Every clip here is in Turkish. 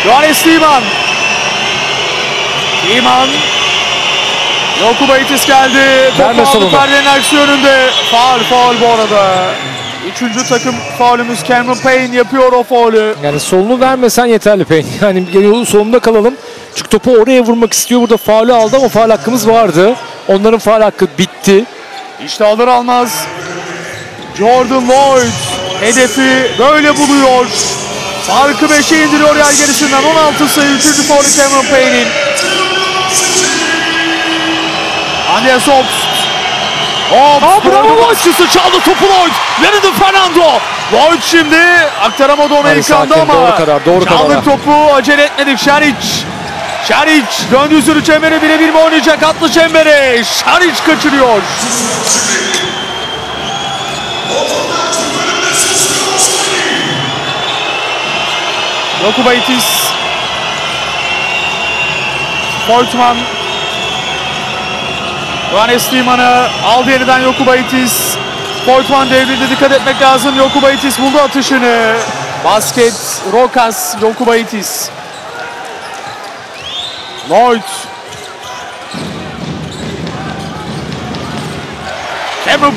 Johannes Liman. Liman. Jokubaitis geldi. Topu aldı perdenin aksi yönünde. Faul bu arada. Üçüncü takım faulümüz. Cameron Payne yapıyor o faulü. Yani solunu vermesen yeterli Payne. Yani yolun solunda kalalım. Çünkü topu oraya vurmak istiyor. Burada faulü aldı ama faul hakkımız vardı. Onların faul hakkı bitti. İşte alır almaz Jordan Lloyd hedefi böyle buluyor. Farkı 5'e indiriyor yer gerisinden. 16 sayı 3. faulü Cameron Payne'in. Andreas Obst. Bravo! Açısı çaldı topu Lloyd. Leonardo Fernando. Lloyd şimdi aktaramadı ona ilk anda ama doğru karar. çaldık topu, acele etmedik. Šarić döndü üzeri çembere, birebir mi oynayacak atlı çembere? Šarić kaçırıyor. Jokubaitis. Voigtman. Johannes Liman'ı aldı yeniden Jokubaitis. Voigtman devrildi, dikkat etmek lazım. Jokubaitis buldu atışını. Basket, Rokas, Jokubaitis. Lloyd. Cameron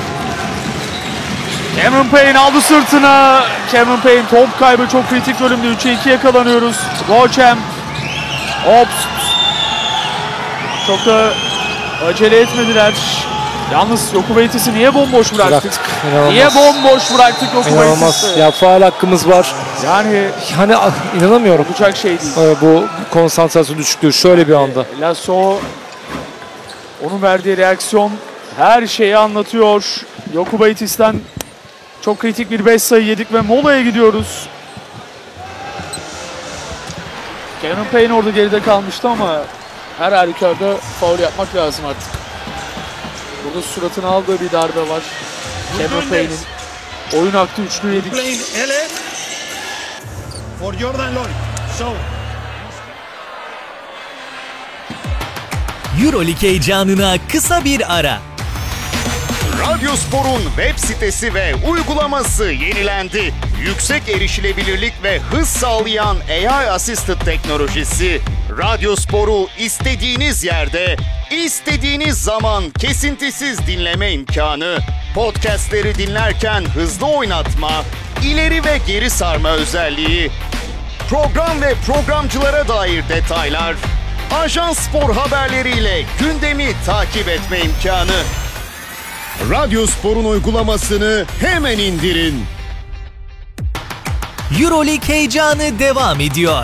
Payne aldı sırtına. Cameron Payne top kaybı, çok kritik bölümde 3'e 2 yakalanıyoruz. Lochem. Obst. Çok da acele etmediler. Yalnız Jokubaitis'i niye bomboş bıraktık? Niye bomboş bıraktık Jokubaitis'i? Ya faul hakkımız var. Yani inanamıyorum. olacak şey değil. Bu konsantrasyon düşüklüğü şöyle bir anda. Lasso, onun verdiği reaksiyon her şeyi anlatıyor. Jokubaitis'ten çok kritik bir 5 sayı yedik ve molaya gidiyoruz. Cameron Payne orada geride kalmıştı ama her halükarda faul yapmak lazım artık. Burada suratına aldığı bir darbe var. Cameron Payne'in. Oyun aktı, üçlü yedik. For Jordan Lloyd. Euroleague heyecanına kısa bir ara. Radyospor'un web sitesi ve uygulaması yenilendi. Yüksek erişilebilirlik ve hız sağlayan AI Assisted teknolojisi Radyospor'u istediğiniz yerde, istediğiniz zaman kesintisiz dinleme imkanı, podcastleri dinlerken hızlı oynatma, ileri ve geri sarma özelliği, program ve programcılara dair detaylar, Ajans Spor haberleriyle gündemi takip etme imkanı. Radyospor'un uygulamasını hemen indirin. Euroleague heyecanı devam ediyor.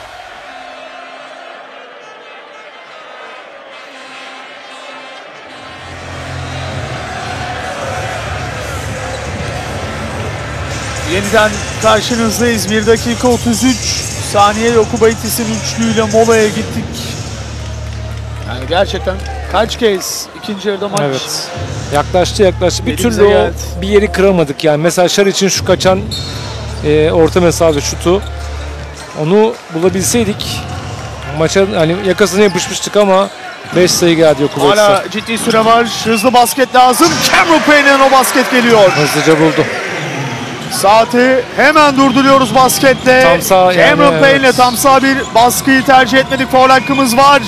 Yeniden karşınızdayız. 1 dakika 33 saniye Jokubaitis'in üçlüyle molaya gittik. Yani gerçekten kaç kez ikinci yarıda maç. Evet. Yaklaştı. Bir Elimize türlü geldi. bir yeri kıramadık yani. Mesela Šarić'in şu kaçan orta mesafe şutu. Onu bulabilseydik maça hani yakasına yapışmıştık ama 5 sayı geldi Jokubaitis'e. Hala ciddi süre var. Hızlı basket lazım. Cameron Payne'den o basket geliyor. Hızlıca buldu. Saati hemen durduruyoruz basketle. Tam sağ yani, Cameron Payne'le evet. tam sağ bir baskıyı tercih etmedik. Faul hakkımız var.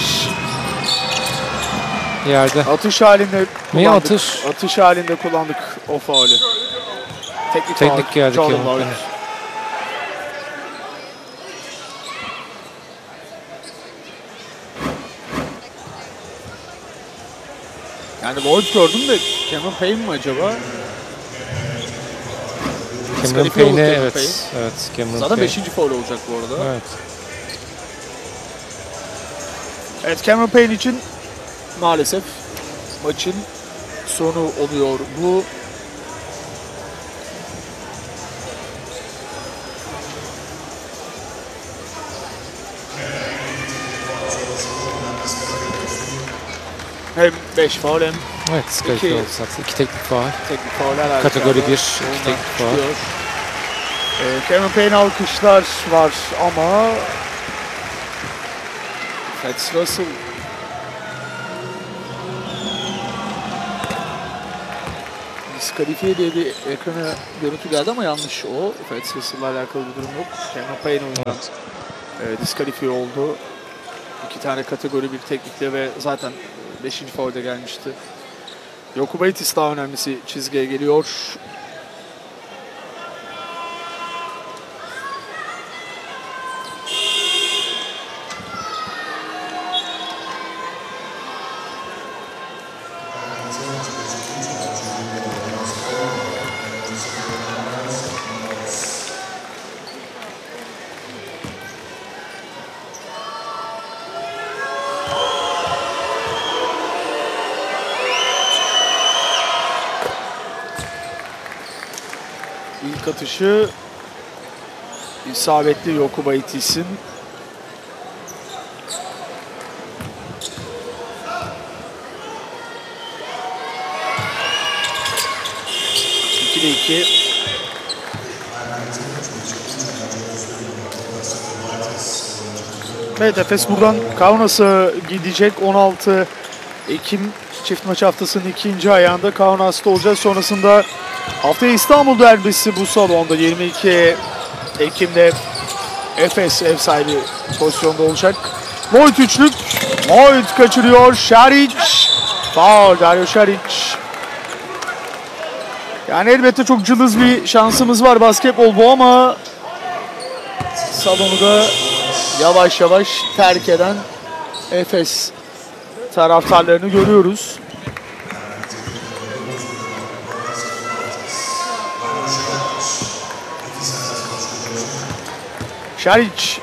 Yerde. Atış halinde kullandık. atış? Atış halinde kullandık o faulü. Teknik faul. geldi Jordan Cameron Lloyd. Payne'e. Yani Lloyd gördüm de Cameron Payne mi acaba? Cameron Diskalifiye oldu Payne'e Cameron evet. Payne. Evet, Cameron Zaten Payne. 5. faul olacak bu arada. Evet. Evet, Cameron Payne için maalesef maçın sonu oluyor. Bu hem 5 faul hem Evet, diskalifiye İki- oldu zaten. 2 teknik faul. teknik fauller Kategori halinde 1, ondan iki teknik faul. çıkıyor. Cameron Payne alkışlar var ama Fats Russell diskalifiye diye bir ekrana görüntü geldi ama yanlış o. Fats Russell'la alakalı bir durum yok. Cameron Payne oyundan diskalifiye oldu. 2 tane kategori bir teknikle ve zaten 5. faulde gelmişti. Jokubaitis daha önemlisi çizgiye geliyor. İlk atışı isabetli Jokubaitis'in. İkide 2. Evet, Efes buradan Kaunas'a gidecek. 16 Ekim çift maç haftasının ikinci ayağında Kaunas'ta olacağız. Sonrasında haftaya İstanbul derbisi bu salonda 22 Ekim'de Efes ev sahibi pozisyonda olacak. Voit üçlük. Voit kaçırıyor. Šarić. Faul Dario Šarić. Yani elbette çok cılız bir şansımız var basketbol bu ama salonu da yavaş yavaş terk eden Efes taraftarlarını görüyoruz. Šarić.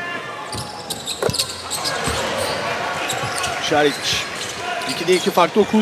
Šarić. 2'de 2 farklı okul